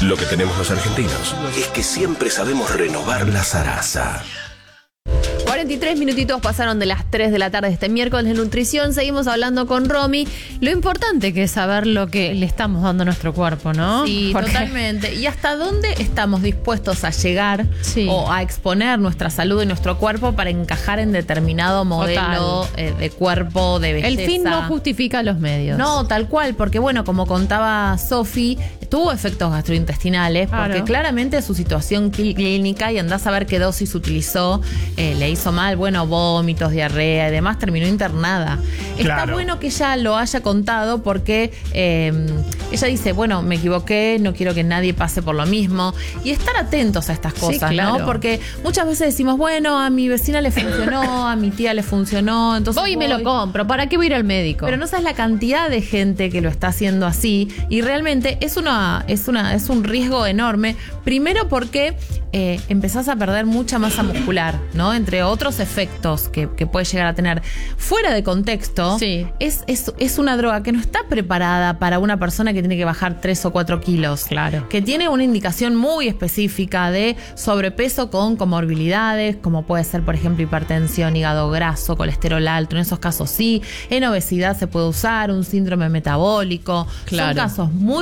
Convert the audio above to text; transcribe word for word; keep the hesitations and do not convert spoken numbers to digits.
Lo que tenemos los argentinos es que siempre sabemos renovar la zaraza. cuarenta y tres minutitos pasaron de las tres de la tarde este miércoles de nutrición. Seguimos hablando con Romy. Lo importante que es saber lo que le estamos dando a nuestro cuerpo, ¿no? Sí, Porque... totalmente. Y hasta dónde estamos dispuestos a llegar sí. o a exponer nuestra salud y nuestro cuerpo para encajar en determinado modelo eh, de cuerpo, de belleza. El fin no justifica los medios. No, tal cual, porque bueno, como contaba Sofi, tuvo efectos gastrointestinales, claro. porque claramente su situación clínica, y andás a ver qué dosis utilizó, eh, le hizo mal, bueno, vómitos, diarrea y demás, terminó internada. Claro. Está bueno que ella lo haya contado porque eh, ella dice, bueno, me equivoqué, no quiero que nadie pase por lo mismo. Y estar atentos a estas cosas, sí, claro. ¿no? Porque muchas veces decimos, bueno, a mi vecina le funcionó, a mi tía le funcionó, entonces voy y me lo compro, ¿para qué voy a ir al médico? Pero no sabes la cantidad de gente que lo está haciendo así, y realmente es una, es una, es un riesgo enorme. Primero porque eh, empezás a perder mucha masa muscular, ¿no? Entre otros efectos que, que puede llegar a tener. Fuera de contexto, sí. es, es, es una droga que no está preparada para una persona que tiene que bajar tres o cuatro kilos. Claro. Que tiene una indicación muy específica de sobrepeso con comorbilidades, como puede ser, por ejemplo, hipertensión, hígado graso, colesterol alto. En esos casos sí. En obesidad se puede usar, un síndrome metabólico. Claro. Son casos muy